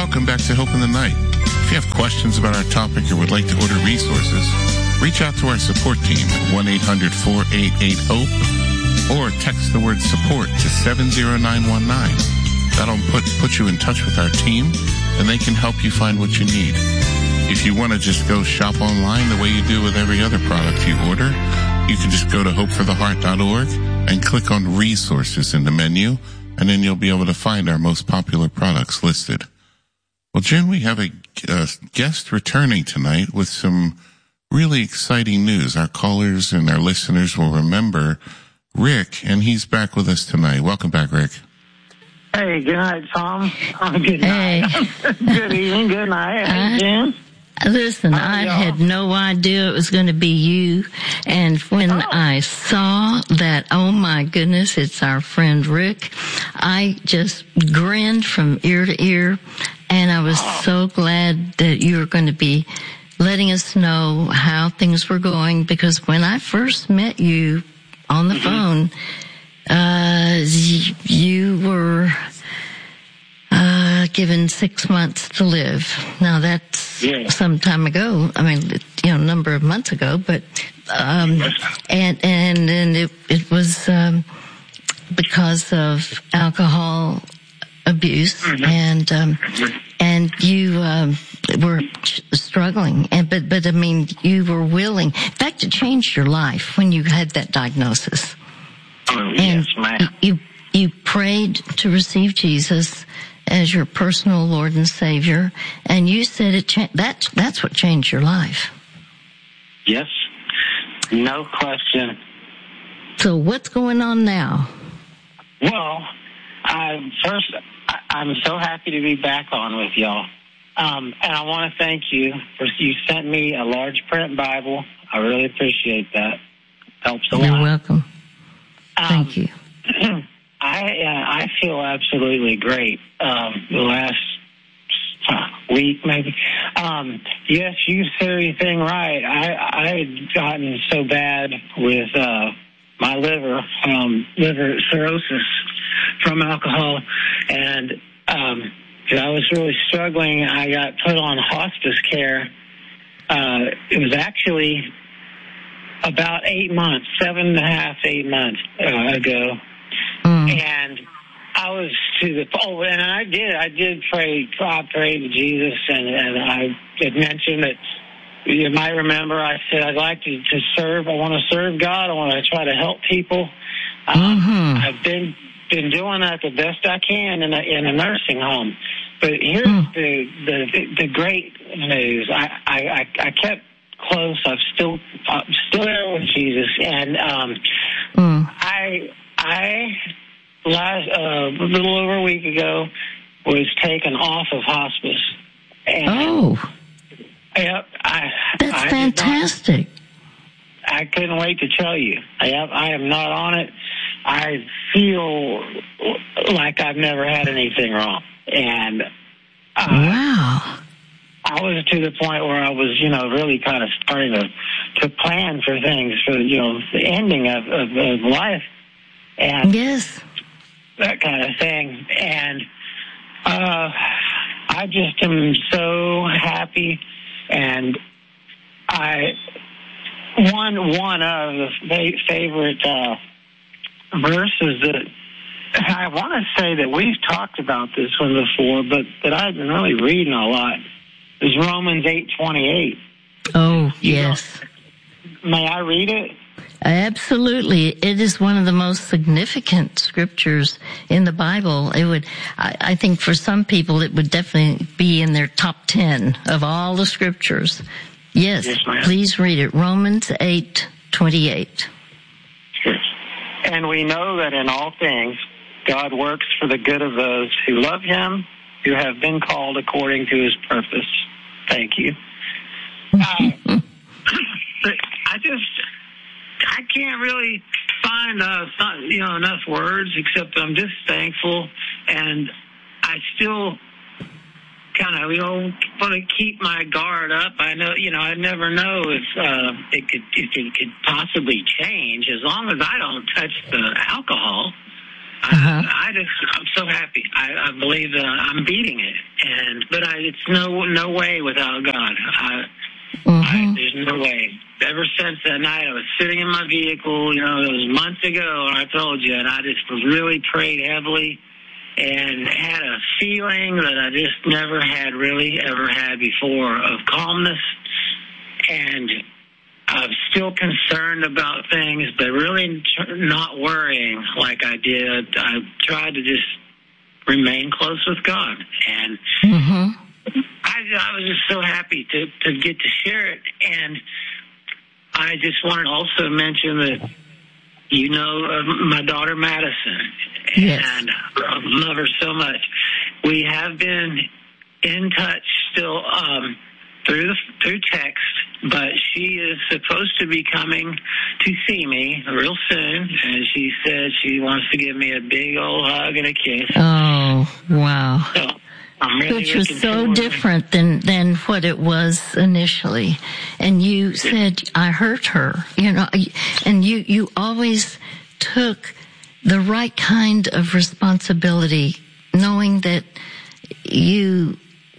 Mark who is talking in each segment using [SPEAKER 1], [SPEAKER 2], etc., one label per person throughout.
[SPEAKER 1] welcome back to Hope in the Night. If you have questions about our topic or would like to order resources, reach out to our support team at 1-800-488-HOPE or text the word support to 70919. That'll put you in touch with our team, and they can help you find what you need. If you want to just go shop online the way you do with every other product you order, you can just go to hopefortheheart.org and click on resources in the menu, and then you'll be able to find our most popular products listed. Well, Jen, we have a guest returning tonight with some really exciting news. Our callers and our listeners will remember Rick, and he's back with us tonight. Welcome back, Rick.
[SPEAKER 2] Hey, good night, Tom. Good night. Hey. Good evening, good night. Hey, Jen.
[SPEAKER 3] Listen, I had no idea it was going to be you. And when I saw that, oh my goodness, it's our friend Rick, I just grinned from ear to ear. And I was so glad that you were going to be letting us know how things were going, because when I first met you on the phone, you were given 6 months to live. Now that's some time ago. I mean, a number of months ago, but and it was because of alcohol abuse, and you were struggling, but I mean, you were willing. In fact, it changed your life when you had that diagnosis.
[SPEAKER 2] Yes, ma'am.
[SPEAKER 3] You prayed to receive Jesus as your personal Lord and Savior, and you said that's what changed your life.
[SPEAKER 2] Yes, no question.
[SPEAKER 3] So what's going on now?
[SPEAKER 2] Well, I'm so happy to be back on with y'all. And I want to thank you for you sent me a large print Bible. I really appreciate that. Helps a lot.
[SPEAKER 3] You're welcome. Thank you.
[SPEAKER 2] I feel absolutely great. The last week, maybe. Yes, you said everything right. I had gotten so bad with my liver cirrhosis from alcohol, and I was really struggling. I got put on hospice care. It was actually about 8 months, 7.5, 8 months ago. And I was and I did pray to Jesus, and I had mentioned that you might remember I said I'd like to serve. I want to serve God. I want to try to help people. I've been doing that the best I can in a nursing home. But here's the great news. I kept close. I'm still there with Jesus, and I last a little over a week ago was taken off of hospice. And yep,
[SPEAKER 3] that's fantastic.
[SPEAKER 2] I couldn't wait to tell you. I am not on it. I feel like I've never had anything wrong, and
[SPEAKER 3] wow.
[SPEAKER 2] I was to the point where I was, really kind of starting to plan for things for, the ending of life. And
[SPEAKER 3] yes,
[SPEAKER 2] that kind of thing. And I just am so happy. And one of the favorite verses that I want to say that we've talked about this one before, but that I've been really reading a lot, is Romans 8:28.
[SPEAKER 3] Oh, yes.
[SPEAKER 2] May I read it?
[SPEAKER 3] Absolutely. It is one of the most significant scriptures in the Bible. I think for some people it would definitely be in their top 10 of all the scriptures. Yes, please read it. Romans 8:28.
[SPEAKER 2] Yes. And we know that in all things God works for the good of those who love him, who have been called according to his purpose. Thank you. I can't really find enough words, except I'm just thankful, and I still kind of want to keep my guard up. I know I never know if it could possibly change, as long as I don't touch the alcohol. I'm so happy. I believe that I'm beating it, But it's no way without God. There's no way. Ever since that night, I was sitting in my vehicle, it was months ago, I told you, and I just really prayed heavily and had a feeling that I just never had really ever had before of calmness. And I'm still concerned about things, but really not worrying like I did. I tried to just remain close with God. And I was just so happy to get to share it. And I just wanted to also mention that, my daughter Madison, and I love her so much. We have been in touch still through text, but she is supposed to be coming to see me real soon, and she said she wants to give me a big old hug and a kiss.
[SPEAKER 3] Oh, wow.
[SPEAKER 2] So, I'm really
[SPEAKER 3] which was so different than what it was initially. And you said, I hurt her, and you always took the right kind of responsibility, knowing that you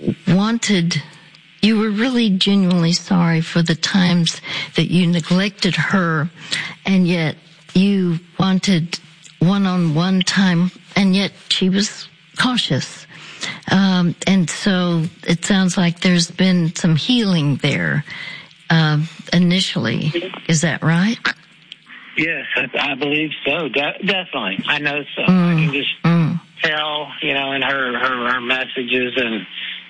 [SPEAKER 3] were really genuinely sorry for the times that you neglected her, and yet you wanted one-on-one time, and yet she was cautious. And so it sounds like there's been some healing there, initially. Is that right?
[SPEAKER 2] Yes, I believe so. Definitely. I know so. I can just tell, in her messages, and,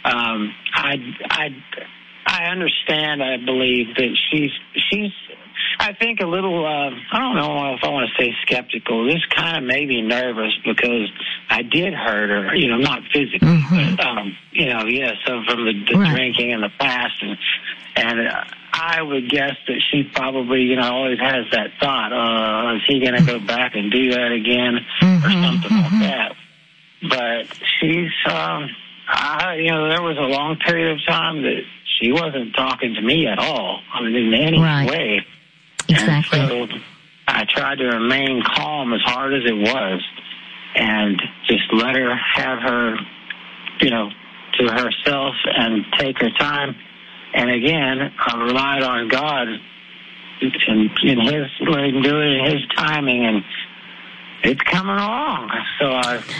[SPEAKER 2] I understand, I believe that she's, I think a little, I don't know if I want to say skeptical, just kind of maybe nervous because I did hurt her, not physically, but, so from the drinking in the past, and I would guess that she probably, always has that thought, is he going to go back and do that again, or something like that. But she's, there was a long period of time that she wasn't talking to me at all, in any way.
[SPEAKER 3] Exactly.
[SPEAKER 2] And so I tried to remain calm as hard as it was and just let her have her, to herself and take her time. And again, I relied on God and in His, let Him do it in His timing, and it's coming along. So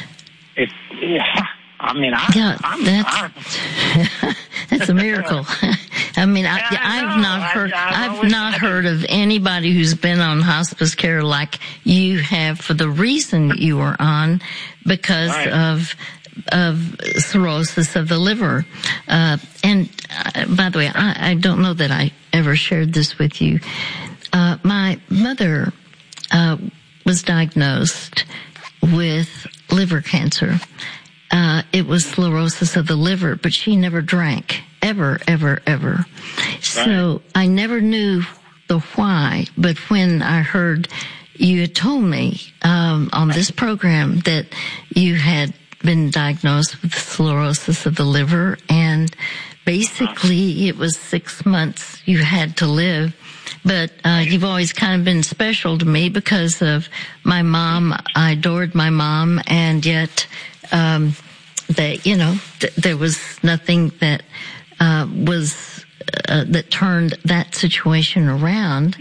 [SPEAKER 3] that's a miracle. I mean, I've not heard of anybody who's been on hospice care like you have for the reason you were on, because of cirrhosis of the liver. And by the way, I don't know that I ever shared this with you. My mother was diagnosed with liver cancer. It was sclerosis of the liver, but she never drank. Ever. So I never knew the why, but when I heard you had told me on this program that you had been diagnosed with sclerosis of the liver, and basically it was 6 months you had to live. But you've always kind of been special to me because of my mom. I adored my mom, and yet there was nothing that that turned that situation around.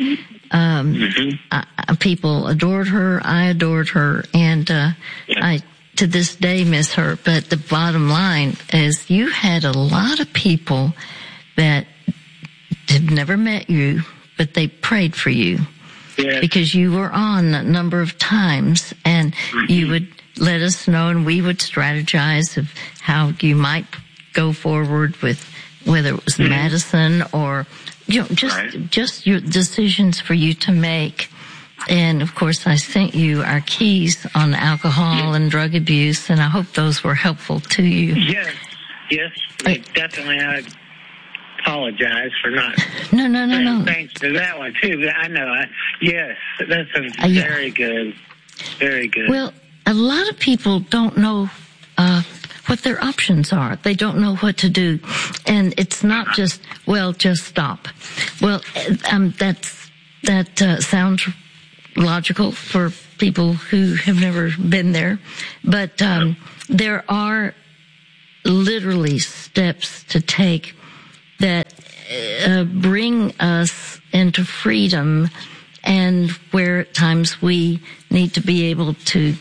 [SPEAKER 3] People adored her. I adored her, and I to this day miss her. But the bottom line is, you had a lot of people that have never met you, but they prayed for you because you were on a number of times, and you would let us know, and we would strategize of how you might go forward with whether it was medicine or just your decisions for you to make. And of course, I sent you our keys on alcohol and drug abuse, and I hope those were helpful to you.
[SPEAKER 2] Yes, definitely. I apologize for not.
[SPEAKER 3] No.
[SPEAKER 2] Thanks to that one too. I know. Yes, that's a very good.
[SPEAKER 3] Well, a lot of people don't know what their options are. They don't know what to do, and it's not just stop. Well, that sounds logical for people who have never been there, but there are literally steps to take that bring us into freedom, and where at times we need to be able to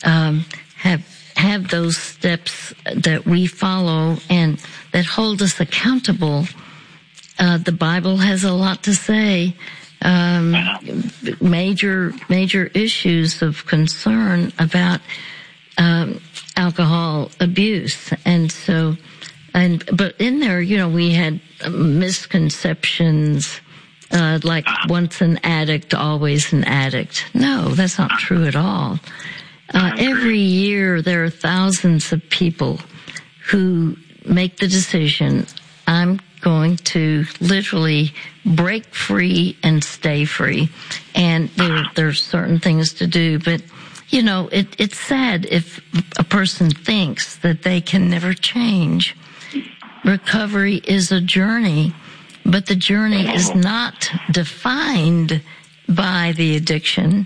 [SPEAKER 3] have those steps that we follow and that hold us accountable. The Bible has a lot to say. Major issues of concern about alcohol abuse, but in there, we had misconceptions, like once an addict, always an addict. No, that's not true at all. Every year there are thousands of people who make the decision, I'm going to literally break free and stay free. And there's certain things to do, but it's sad if a person thinks that they can never change. Recovery is a journey, but the journey is not defined by the addiction.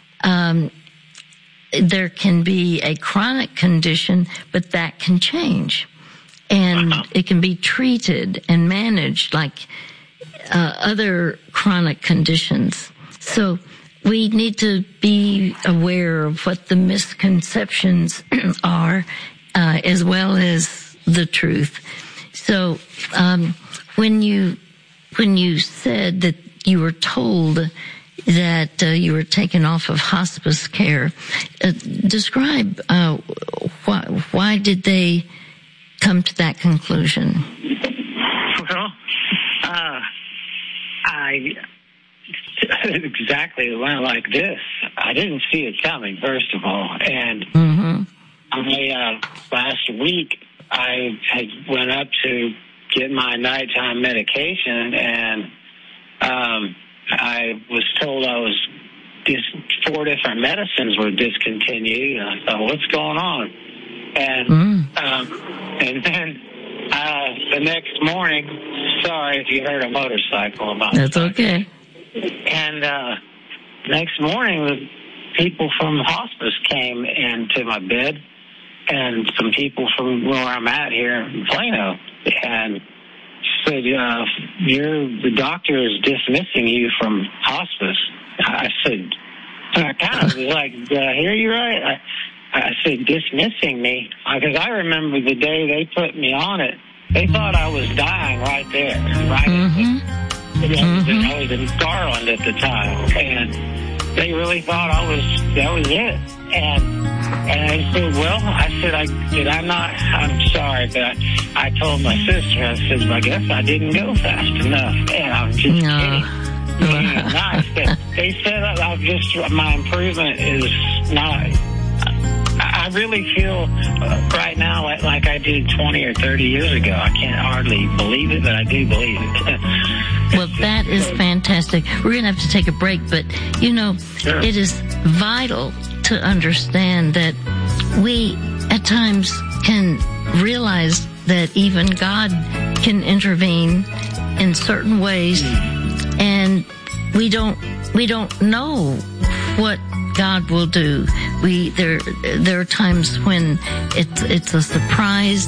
[SPEAKER 3] There can be a chronic condition, but that can change. And it can be treated and managed like other chronic conditions. So we need to be aware of what the misconceptions are, as well as the truth. So when you said that you were told that you were taken off of hospice care, describe why did they come to that conclusion?
[SPEAKER 2] Well, exactly, it went like this. I didn't see it coming, first of all, and last week I went up to get my nighttime medication, and I was told four different medicines were discontinued. And I thought, what's going on? And then the next morning, sorry if you heard a motorcycle about
[SPEAKER 3] that's okay.
[SPEAKER 2] And next morning, the people from hospice came into my bed, and some people from where I'm at here in Plano, and said, the doctor is dismissing you from hospice. I said, I kind of was like, did I hear you right? I said, dismissing me? Because I remember the day they put me on it, they thought I was dying right there, right? I was in Garland at the time, and they really thought that was it. And I said, I'm sorry, but I told my sister, I said, I guess I didn't go fast enough. And I'm just kidding. Nice. But they said my improvement is not. I really feel right now like I did 20 or 30 years ago. I can't hardly believe it, but I do believe it.
[SPEAKER 3] Well, that is fantastic. We're going to have to take a break, but,
[SPEAKER 2] Sure.
[SPEAKER 3] It is vital to understand that we at times can realize that even God can intervene in certain ways, and we don't know what God will do. There are times when it's a surprise.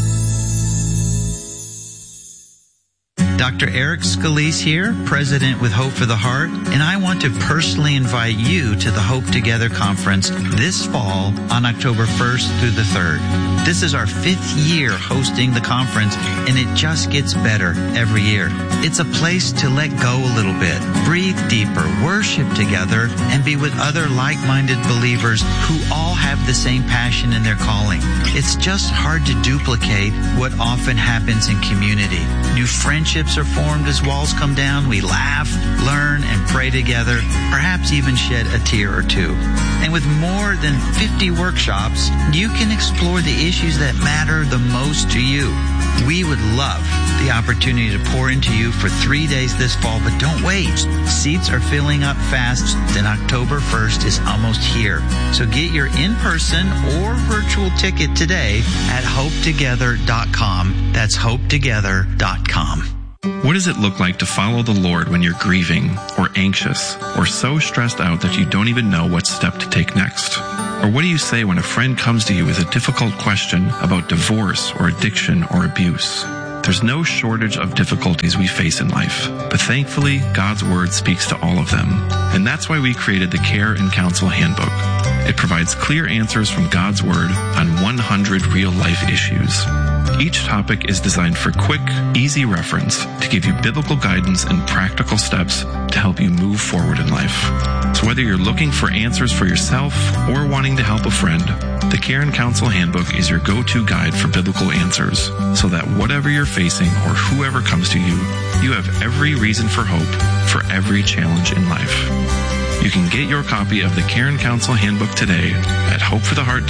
[SPEAKER 4] Dr. Eric Scalise here, President with Hope for the Heart, and I want to personally invite you to the Hope Together Conference this fall on October 1st through the 3rd. This is our 5th year hosting the conference, and it just gets better every year. It's a place to let go a little bit, breathe deeper, worship together, and be with other like-minded believers who all have the same passion in their calling. It's just hard to duplicate what often happens in community. New friendships are formed as walls come down. We laugh, learn, and pray together, perhaps even shed a tear or two. And with more than 50 workshops, you can explore the issues that matter the most to you. We would love the opportunity to pour into you for 3 days this fall, but don't wait. Seats are filling up fast, and October 1st is almost here. So get your in-person or virtual ticket today at hopetogether.com. That's hopetogether.com.
[SPEAKER 5] What does it look like to follow the Lord when you're grieving or anxious or so stressed out that you don't even know what step to take next? Or what do you say when a friend comes to you with a difficult question about divorce or addiction or abuse? There's no shortage of difficulties we face in life, but thankfully, God's Word speaks to all of them. And that's why we created the Care and Counsel Handbook. It provides clear answers from God's Word on 100 real-life issues. Each topic is designed for quick, easy reference to give you biblical guidance and practical steps to help you move forward in life. So whether you're looking for answers for yourself or wanting to help a friend, the Care and Counsel Handbook is your go-to guide for biblical answers, so that whatever you're facing or whoever comes to you, you have every reason for hope for every challenge in life. You can get your copy of the Care and Counsel Handbook today at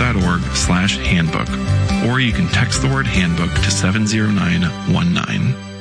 [SPEAKER 5] hopefortheheart.org/handbook, or you can text the word handbook to 70919.